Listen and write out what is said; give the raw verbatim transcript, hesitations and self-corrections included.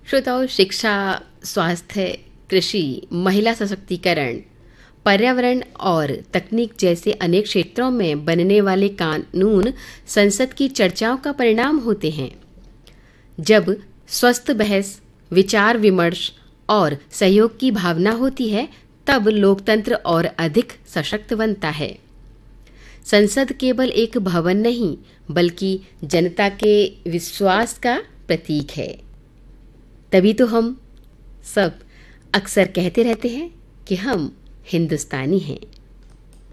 श्रोताओं, शिक्षा, स्वास्थ्य, कृषि, महिला सशक्तिकरण, पर्यावरण और तकनीक जैसे अनेक क्षेत्रों में बनने वाले कानून संसद की चर्चाओं का परिणाम होते हैं। जब स्वस्थ बहस, विचार विमर्श और सहयोग की भावना होती है, तब लोकतंत्र और अधिक सशक्त बनता है। संसद केवल एक भवन नहीं, बल्कि जनता के विश्वास का प्रतीक है। तभी तो हम सब अक्सर कहते रहते हैं कि हम हिंदुस्तानी हैं।